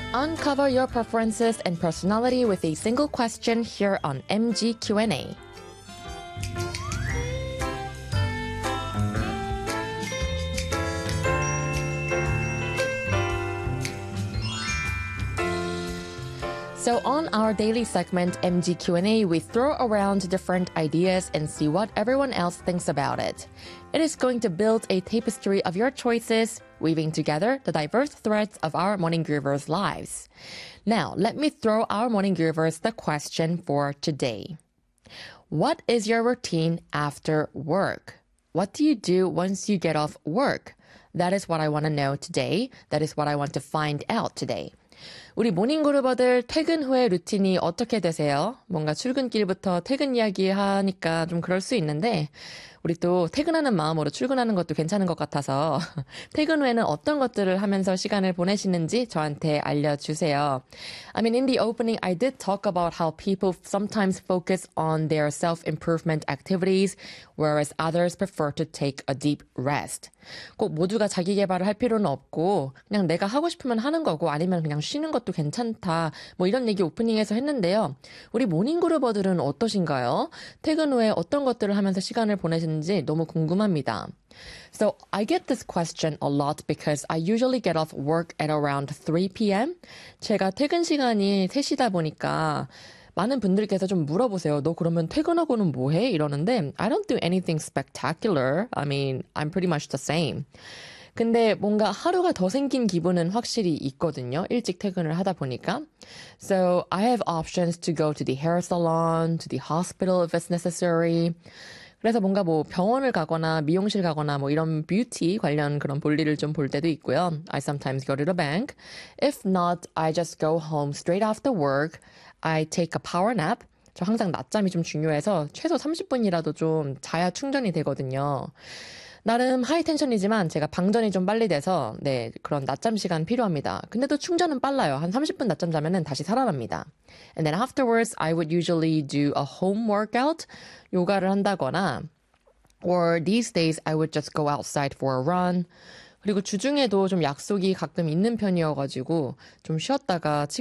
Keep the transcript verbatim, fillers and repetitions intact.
Uncover your preferences and personality with a single question here on M G Q and A. So on our daily segment, M G Q and A, we throw around different ideas and see what everyone else thinks about it. It is going to build a tapestry of your choices, weaving together the diverse threads of our Morning Groovers' lives. Now, let me throw our Morning Groovers the question for today. What is your routine after work? What do you do once you get off work? That is what I want to know today. That is what I want to find out today. 우리 모닝그루버들 퇴근 후에 루틴이 어떻게 되세요? 뭔가 출근길부터 퇴근 이야기 하니까 좀 그럴 수 있는데 우리 또 퇴근하는 마음으로 출근하는 것도 괜찮은 것 같아서 퇴근 후에는 어떤 것들을 하면서 시간을 보내시는지 저한테 알려주세요. I mean, in the opening, I did talk about how people sometimes focus on their self-improvement activities, whereas others prefer to take a deep rest. 꼭 모두가 자기 개발을 할 필요는 없고 그냥 내가 하고 싶으면 하는 거고 아니면 그냥 쉬는 것도 괜찮다. 뭐 이런 얘기 오프닝에서 했는데요. 우리 모닝그루버들은 어떠신가요? 퇴근 후에 어떤 것들을 하면서 시간을 보내시는지 너무 궁금합니다. So I get this question a lot because I usually get off work at around three p.m. 제가 퇴근 시간이 세 시다 보니까 많은 분들께서 좀 물어보세요. 너 그러면 퇴근하고는 뭐 해? 이러는데 I don't do anything spectacular. I mean, I'm pretty much the same. 근데 뭔가 하루가 더 생긴 기분은 확실히 있거든요. 일찍 퇴근을 하다 보니까. So I have options to go to the hair salon, to the hospital if it's necessary. 그래서 뭔가 뭐 병원을 가거나 미용실 가거나 뭐 이런 뷰티 관련 그런 볼일을 좀 볼 때도 있고요. I sometimes go to the bank. If not, I just go home straight after work. I take a power nap. 저 항상 낮잠이 좀 중요해서 최소 삼십 분이라도 좀 자야 충전이 되거든요. 나름 하이텐션이지만 제가 방전이 좀 빨리 돼서 네 그런 낮잠 시간 필요합니다. 근데 또 충전은 빨라요. 한 삼십 분 낮잠 자면은 다시 살아납니다. And then afterwards, I would usually do a home workout. 요가를 한다거나 or these days, I would just go outside for a run. 그리고 주중에도 좀 약속이 가끔 있는 편이어가지고 좀 쉬었다가